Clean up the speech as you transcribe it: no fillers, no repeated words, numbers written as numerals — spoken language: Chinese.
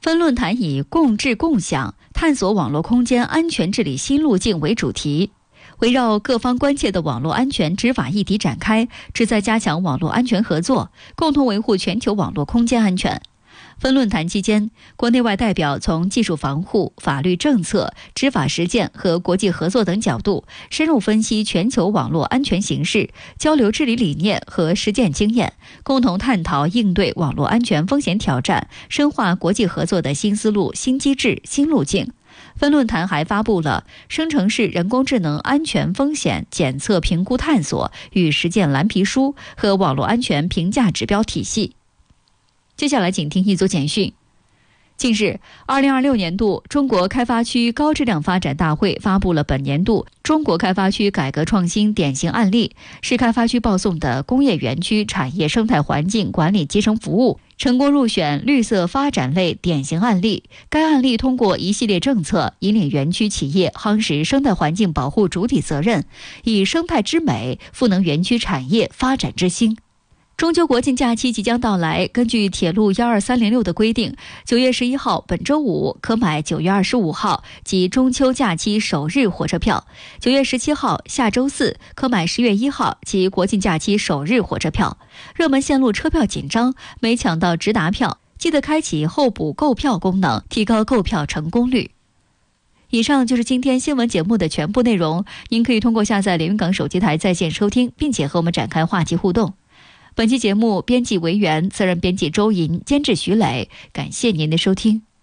分论坛以共治共享，探索网络空间安全治理新路径为主题，围绕各方关切的网络安全执法议题展开，旨在加强网络安全合作，共同维护全球网络空间安全。分论坛期间，国内外代表从技术防护、法律政策、执法实践和国际合作等角度，深入分析全球网络安全形势，交流治理理念和实践经验，共同探讨应对网络安全风险挑战，深化国际合作的新思路、新机制、新路径。分论坛还发布了生成式人工智能安全风险检测评估探索与实践蓝皮书和网络安全评价指标体系。接下来请听一组简讯。近日，2026年度中国开发区高质量发展大会发布了本年度中国开发区改革创新典型案例，是开发区报送的工业园区产业生态环境管理集成服务成功入选绿色发展类典型案例。该案例通过一系列政策，引领园区企业夯实生态环境保护主体责任，以生态之美赋能园区产业发展之星。中秋国庆假期即将到来，根据铁路12306的规定，9月11号本周五可买9月25号及中秋假期首日火车票，9月17号下周四可买10月1号及国庆假期首日火车票。热门线路车票紧张，没抢到直达票，记得开启候补购票功能，提高购票成功率。以上就是今天新闻节目的全部内容，您可以通过下载连云港手机台在线收听，并且和我们展开话题互动。本期节目编辑维园，责任编辑周莹，监制徐磊，感谢您的收听。